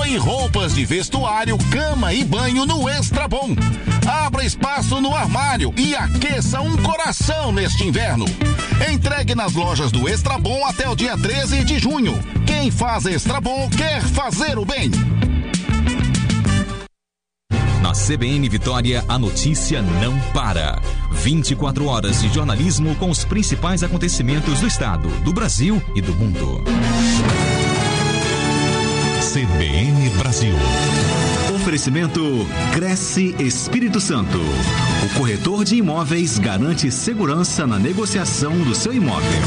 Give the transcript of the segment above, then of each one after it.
Ganhe roupas de vestuário, cama e banho no Extra Bom. Abra espaço no armário e aqueça um coração neste inverno. Entregue nas lojas do Extra Bom até o dia 13 de junho. Quem faz Extra Bom quer fazer o bem. Na CBN Vitória, a notícia não para. 24 horas de jornalismo com os principais acontecimentos do estado, do Brasil e do mundo. CBN Brasil. Oferecimento Cresce Espírito Santo. O corretor de imóveis garante segurança na negociação do seu imóvel.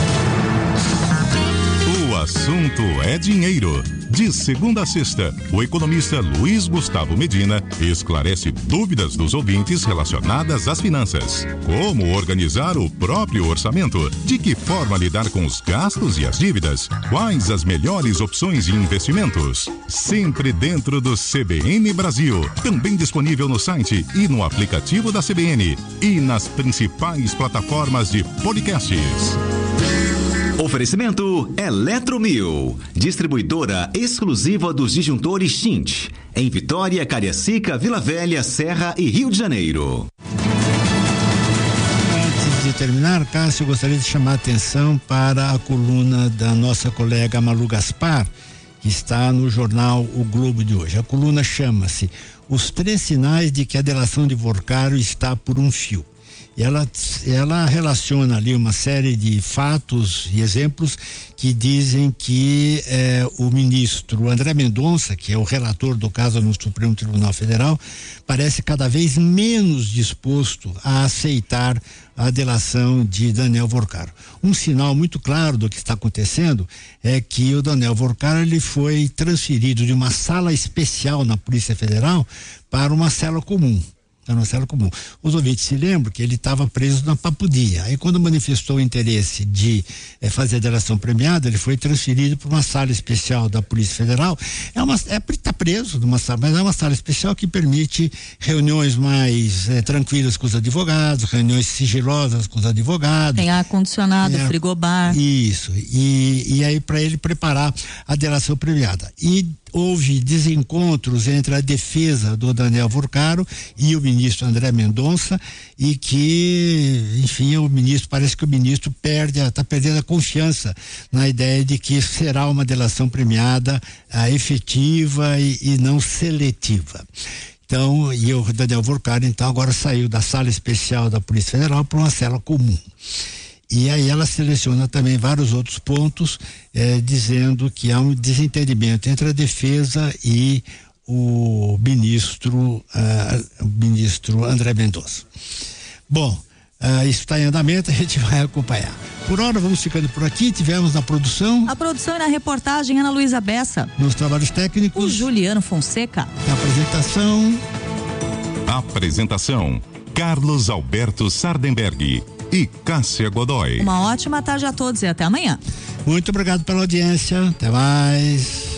O assunto é dinheiro. De segunda a sexta, o economista Luiz Gustavo Medina esclarece dúvidas dos ouvintes relacionadas às finanças. Como organizar o próprio orçamento? De que forma lidar com os gastos e as dívidas? Quais as melhores opções de investimentos? Sempre dentro do CBN Brasil. Também disponível no site e no aplicativo da CBN e nas principais plataformas de podcasts. Oferecimento Eletromil, distribuidora exclusiva dos disjuntores Tint, em Vitória, Cariacica, Vila Velha, Serra e Rio de Janeiro. Antes de terminar, Cássio, eu gostaria de chamar a atenção para a coluna da nossa colega Malu Gaspar, que está no jornal O Globo de hoje. A coluna chama-se Os 3 Sinais de que a delação de Vorcaro está por um fio. E ela relaciona ali uma série de fatos e exemplos que dizem que o ministro André Mendonça, que é o relator do caso no Supremo Tribunal Federal, parece cada vez menos disposto a aceitar a delação de Daniel Vorcaro. Um sinal muito claro do que está acontecendo é que o Daniel Vorcaro ele foi transferido de uma sala especial na Polícia Federal para uma cela comum. Os ouvintes se lembram que ele estava preso na Papudia. Aí, quando manifestou o interesse de fazer a delação premiada, ele foi transferido para uma sala especial da Polícia Federal. Está preso numa sala, mas é uma sala especial que permite reuniões mais tranquilas com os advogados, reuniões sigilosas com os advogados. Tem ar-condicionado, frigobar. Isso. E aí, para ele preparar a delação premiada. E houve desencontros entre a defesa do Daniel Vorcaro e o ministro André Mendonça, e que, enfim, parece que o ministro está perdendo a confiança na ideia de que será uma delação premiada efetiva e não seletiva. Então, e o Daniel Vorcaro, então, agora saiu da sala especial da Polícia Federal para uma cela comum. E aí ela seleciona também vários outros pontos, dizendo que há um desentendimento entre a defesa e o ministro André Mendonça. Bom, isso está em andamento, a gente vai acompanhar. Por hora, vamos ficando por aqui. Tivemos na produção. A produção e na reportagem, Ana Luísa Bessa. Nos trabalhos técnicos, o Juliano Fonseca. Na apresentação, Carlos Alberto Sardenberg e Cássia Godoy. Uma ótima tarde a todos e até amanhã. Muito obrigado pela audiência. Até mais.